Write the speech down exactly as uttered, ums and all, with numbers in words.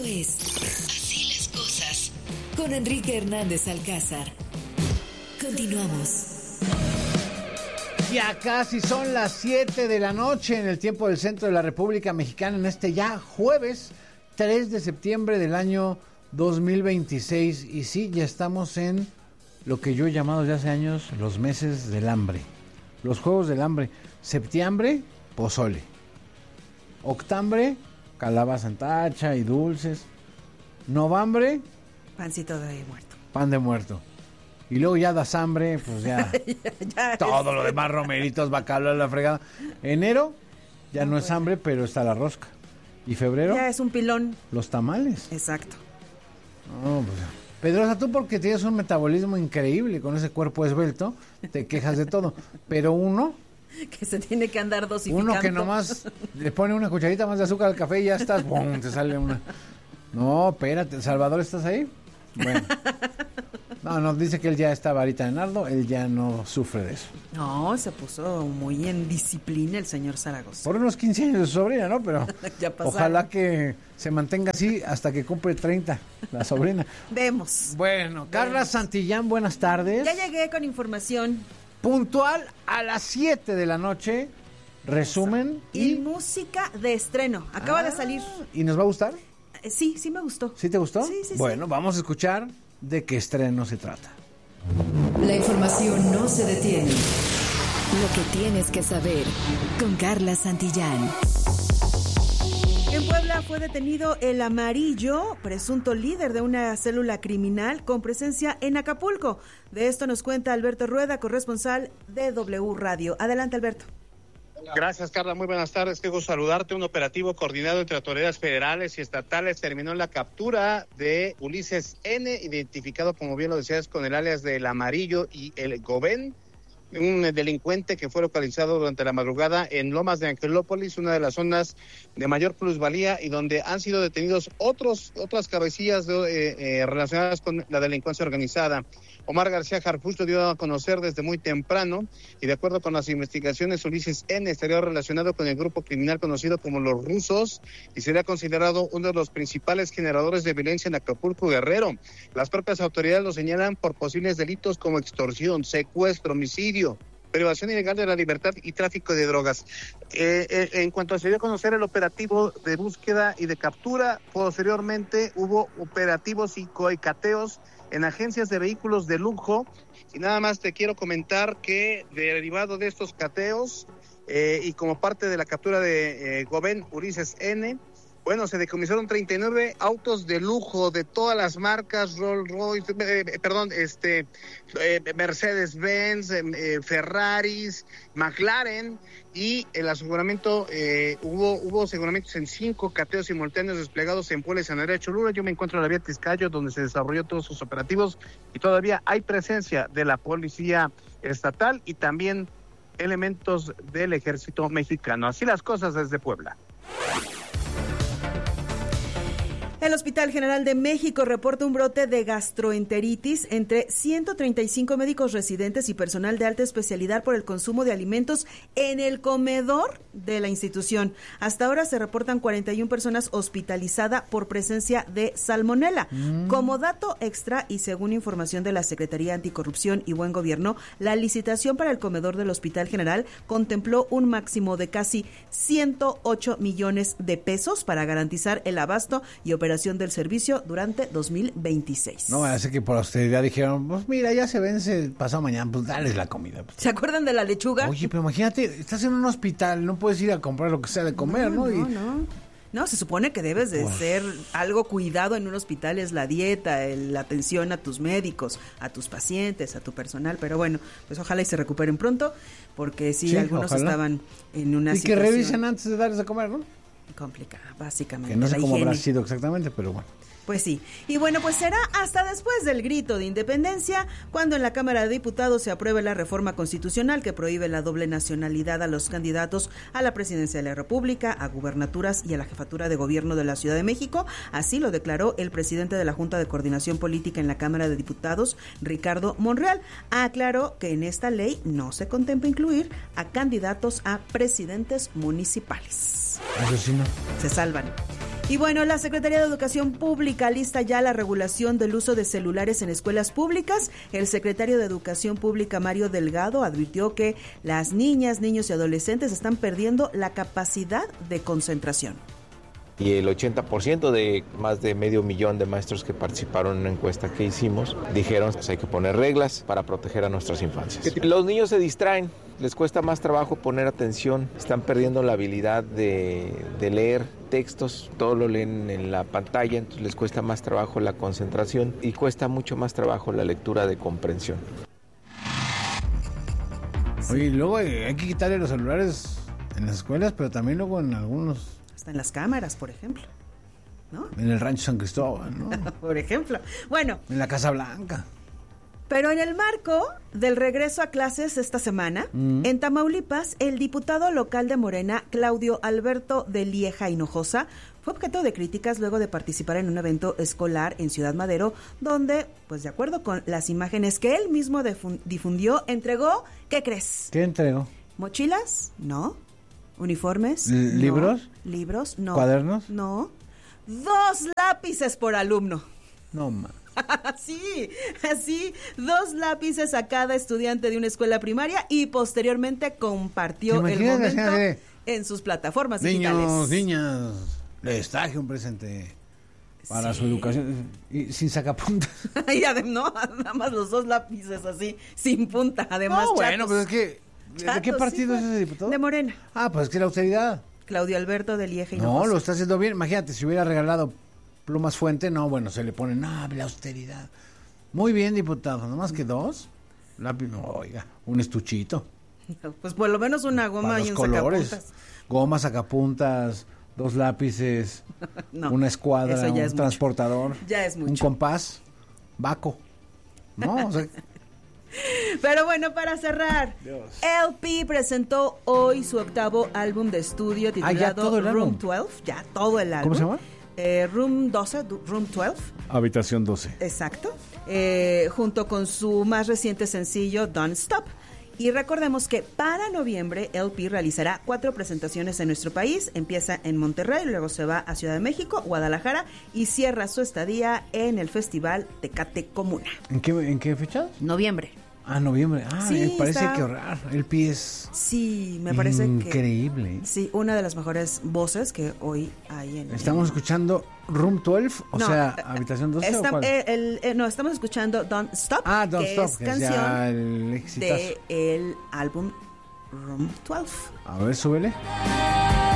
es Así las Cosas, con Enrique Hernández Alcázar. Continuamos. Ya casi son las siete de la noche en el tiempo del centro de la República Mexicana, en este ya jueves tres de septiembre del año dos mil veintiséis. Y sí, ya estamos en lo que yo he llamado desde hace años los meses del hambre. Los juegos del hambre. Septiembre, pozole. Octambre, calabaza en tacha y dulces. Novambre, pancito de muerto. Pan de muerto. Y luego ya das hambre, pues ya, ya, ya todo es... lo demás, romeritos, bacalao, la fregada. Enero ya no, no es puede. hambre, pero está la rosca. Y febrero ya es un pilón. Los tamales. Exacto. No, pues, Pedrosa, tú porque tienes un metabolismo increíble con ese cuerpo esbelto, te quejas de todo. Pero uno que se tiene que andar dosificando. Uno que nomás le pone una cucharita más de azúcar al café y ya estás, ¡bum!, te sale una. No, espérate, Salvador, ¿estás ahí? Bueno. No, nos dice que él ya está varita de nardo, él ya no sufre de eso. No, se puso muy en disciplina el señor Zaragoza. Por unos quince años de su sobrina, ¿no? Pero ojalá que se mantenga así hasta que cumple treinta, la sobrina. Vemos. Bueno, Carla Vemos. Santillán, buenas tardes. Ya llegué con información. Puntual a las siete de la noche, resumen y... y música de estreno. Acaba ah, de salir. ¿Y nos va a gustar? Eh, sí, sí me gustó. ¿Sí te gustó? Sí, sí, bueno, sí. Vamos a escuchar de qué estreno se trata. La información no se detiene. Lo que tienes que saber con Carla Santillán. En Puebla fue detenido el Amarillo, presunto líder de una célula criminal con presencia en Acapulco. De esto nos cuenta Alberto Rueda, corresponsal de W Radio. Adelante, Alberto. Gracias, Carla. Muy buenas tardes. Qué gusto saludarte. Un operativo coordinado entre autoridades federales y estatales terminó en la captura de Ulises N., identificado, como bien lo decías, con el alias del Amarillo y el Gobén, un delincuente que fue localizado durante la madrugada en Lomas de Angelópolis, una de las zonas de mayor plusvalía y donde han sido detenidos otros otras cabecillas de, eh, eh, relacionadas con la delincuencia organizada. Omar García Harfuch lo dio a conocer desde muy temprano y de acuerdo con las investigaciones, Ulises N. estaría relacionado con el grupo criminal conocido como Los Rusos y sería considerado uno de los principales generadores de violencia en Acapulco, Guerrero. Las propias autoridades lo señalan por posibles delitos como extorsión, secuestro, homicidio, privación ilegal de la libertad y tráfico de drogas. Eh, eh, en cuanto se dio a conocer el operativo de búsqueda y de captura, posteriormente hubo operativos y coicateos en agencias de vehículos de lujo, y nada más te quiero comentar que derivado de estos cateos eh, y como parte de la captura de eh, Gobén Ulises N., bueno, se decomisaron treinta y nueve autos de lujo de todas las marcas, Rolls Royce, eh, perdón, este, eh, Mercedes-Benz, eh, Ferraris, McLaren, y el aseguramiento, eh, hubo hubo aseguramientos en cinco cateos simultáneos desplegados en Puebla y San Andrés Cholula. Yo me encuentro en la vía Tizcayo, donde se desarrolló todos sus operativos, y todavía hay presencia de la policía estatal y también elementos del ejército mexicano. Así las cosas desde Puebla. El Hospital General de México reporta un brote de gastroenteritis entre ciento treinta y cinco médicos residentes y personal de alta especialidad por el consumo de alimentos en el comedor de la institución. Hasta ahora se reportan cuarenta y una personas hospitalizadas por presencia de salmonela. Mm. Como dato extra y según información de la Secretaría Anticorrupción y Buen Gobierno, la licitación para el comedor del Hospital General contempló un máximo de casi ciento ocho millones de pesos para garantizar el abasto y operación del servicio durante dos mil veintiséis. No, hace que por austeridad dijeron, pues mira, ya se vence pasado mañana, pues dales la comida. Pues. ¿Se acuerdan de la lechuga? Oye, pero imagínate, estás en un hospital, no puedes ir a comprar lo que sea de comer, ¿no? No, y... no, no. No, se supone que debes de Uf. ser algo cuidado en un hospital, es la dieta, el, la atención a tus médicos, a tus pacientes, a tu personal, pero bueno, pues ojalá y se recuperen pronto, porque sí, sí algunos ojalá. estaban en una y situación... Y que revisen antes de darles a comer, ¿no? Complicada, básicamente. Que no sé cómo higiene. habrá sido exactamente, pero bueno. Pues sí. Y bueno, pues será hasta después del grito de independencia cuando en la Cámara de Diputados se apruebe la reforma constitucional que prohíbe la doble nacionalidad a los candidatos a la presidencia de la República, a gubernaturas y a la jefatura de gobierno de la Ciudad de México. Así lo declaró el presidente de la Junta de Coordinación Política en la Cámara de Diputados, Ricardo Monreal. Aclaró que en esta ley no se contempla incluir a candidatos a presidentes municipales. Eso sí, no. Se salvan. Y bueno, la Secretaría de Educación Pública lista ya la regulación del uso de celulares en escuelas públicas. El secretario de Educación Pública, Mario Delgado, advirtió que las niñas, niños y adolescentes están perdiendo la capacidad de concentración. Y el ochenta por ciento de más de medio millón de maestros que participaron en una encuesta que hicimos dijeron que hay que poner reglas para proteger a nuestras infancias. Los niños se distraen, les cuesta más trabajo poner atención, están perdiendo la habilidad de, de leer textos, todo lo leen en la pantalla, entonces les cuesta más trabajo la concentración y cuesta mucho más trabajo la lectura de comprensión. Oye, luego hay que quitarle los celulares en las escuelas, pero también luego en algunos... Hasta en las cámaras, por ejemplo, ¿no? En el Rancho San Cristóbal, ¿no? Por ejemplo. Bueno. En la Casa Blanca. Pero en el marco del regreso a clases esta semana, mm. en Tamaulipas, el diputado local de Morena, Claudio Alberto de Lieja Hinojosa, fue objeto de críticas luego de participar en un evento escolar en Ciudad Madero, donde, pues de acuerdo con las imágenes que él mismo difundió, entregó, ¿qué crees? ¿Qué entregó? ¿Mochilas? No. ¿Uniformes? ¿Libros? No. ¿Libros? No. ¿Cuadernos? No. Dos lápices por alumno. No, ma. Así, así, dos lápices a cada estudiante de una escuela primaria y posteriormente compartió el momento de... en sus plataformas niños, digitales. Niños, niñas, les traje un presente para sí. su educación y sin sacapuntas. Y además, no, nada más los dos lápices así, sin punta, además. No, bueno, pues es que... Chatos, ¿de qué partido sí, es ese diputado? De Morena. Ah, pues es que la austeridad. Claudio Alberto de Lieja Hinojosa. No, lo está haciendo bien. Imagínate, si hubiera regalado plumas Fuente, no, bueno, se le pone, no, la austeridad. Muy bien, diputado, ¿no más que dos? Lápiz, no, oiga, un estuchito. Pues por lo menos una goma para y los un colores. sacapuntas. Goma, sacapuntas, dos lápices, no, una escuadra, un es transportador. Mucho. Ya es mucho. Un compás, Baco. No, o sea... Pero bueno, para cerrar, Dios. L P presentó hoy su octavo álbum de estudio titulado ah, Room doce, ya todo el álbum. ¿Cómo se llama? Eh, Room doce, Room doce. Habitación doce. Exacto. Eh, junto con su más reciente sencillo, Don't Stop. Y recordemos que para noviembre L P realizará cuatro presentaciones en nuestro país. Empieza en Monterrey, luego se va a Ciudad de México, Guadalajara y cierra su estadía en el Festival Tecate Comuna. ¿En qué, en qué fecha? Noviembre. Ah, noviembre. Ah, sí, me parece está... que ahorrar. El P es sí, me parece increíble. Que, sí, una de las mejores voces que hoy hay en... Estamos en... escuchando Room doce, o no, sea, Habitación doce. Está, ¿o cuál? El, el, el, no, estamos escuchando Don't Stop. Ah, Don't que Stop, es que canción es ya el exitazo de el álbum Room doce. A ver, súbele.